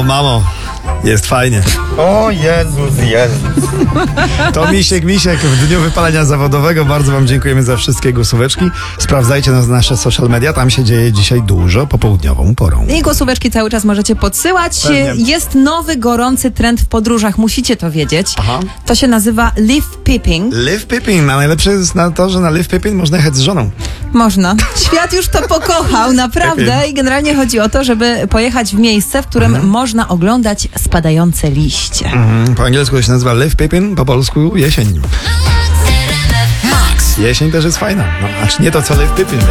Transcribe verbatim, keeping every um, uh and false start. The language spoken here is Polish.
O mamo, jest fajnie. O Jezus, Jezus. To Misiek, Misiek w dniu wypalenia zawodowego. Bardzo wam dziękujemy za wszystkie głosóweczki. Sprawdzajcie nas nasze social media, tam się dzieje dzisiaj dużo popołudniową porą. I głosóweczki cały czas możecie podsyłać. Pewnie. Jest nowy, gorący trend w podróżach, musicie to wiedzieć. Aha. To się nazywa live peeping. Live Pippin, a najlepsze jest na to, że na Live Pippin można jechać z żoną. Można. Świat już to pokochał, naprawdę. I generalnie chodzi o to, żeby pojechać w miejsce, w którym Mhm. można oglądać spadające liście. Mhm, po angielsku to się nazywa Live Pippin, po polsku jesień. Jesień też jest fajna, no, acz nie to co Live Pippin.